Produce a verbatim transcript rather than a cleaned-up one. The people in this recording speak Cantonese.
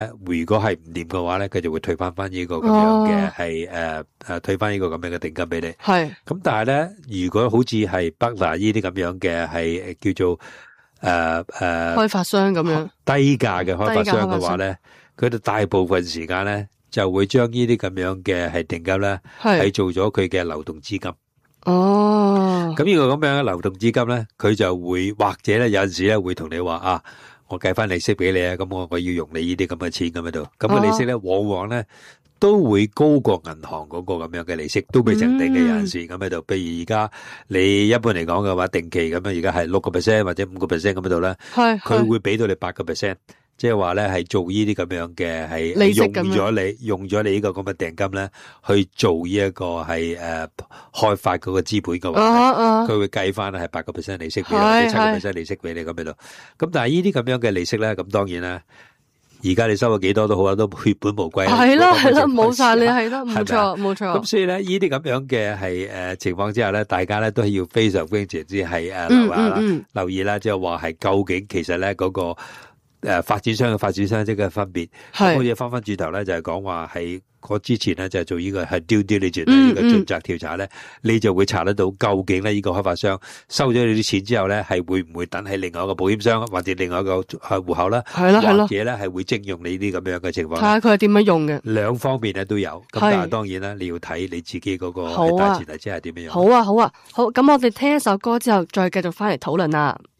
如果係唔掂嘅話咧，佢就會退翻翻呢個咁樣嘅係誒誒退翻呢個咁樣嘅定金俾你。 係。 咁但係咧，如果好似係北拿呢啲咁樣嘅係叫做誒誒、呃呃、 開發商咁樣低價嘅開發商嘅話咧，佢哋大部分時間咧就會將呢啲咁樣嘅係定金咧係做咗佢嘅流動資金。 哦。 咁呢個咁樣嘅流動資金咧，佢就會或者咧有陣時咧會同你話啊。我計翻利息俾你啊，咁我我要用你呢啲咁嘅錢咁喺度，咁嘅利息咧往往咧都會高過銀行嗰個咁樣嘅利息，都未曾定嘅有陣時咁喺度。譬如而家你一般嚟講嘅話，定期咁樣而家係六個 percent 或者五個 percent 咁喺度咧，佢會俾到你八個 percent。即係話咧，係做呢啲咁樣嘅，係用咗你用咗你呢個咁嘅定金咧，去做呢一個係誒開發嗰個資本嘅話，佢會計翻係八個 percent 利息俾你，或者七個 percent 利息俾你咁喺度。咁但係呢啲咁樣嘅利息咧，咁當然啦，而家你收咗幾多都好啊，都血本無歸。 係啦係啦，冇晒你係啦，冇錯冇錯。 咁所以咧，呢啲咁樣嘅係誒情況之下咧，大家咧都係要非常非常之係誒留下啦，留意啦，即係話係究竟其實咧嗰個。誒，發展商嘅發展商即係分別，咁好似翻翻轉頭咧，就係講話係我之前咧就係做呢個係 due diligence 呢個盡責調查咧，你就會查得到究竟咧呢個開發商收咗你啲錢之後咧，係會唔會等喺另外一個保險商或者另外一個誒戶口啦， 係啦係啦， 或者咧係會徵用你呢啲咁樣嘅情況。 睇下佢係點樣用嘅， 兩方面咧都有，咁但係當然啦，你要睇你自己嗰個大前提之下點樣用。 好啊好啊好，咁我哋聽一首歌之後，再繼續翻嚟討論啦。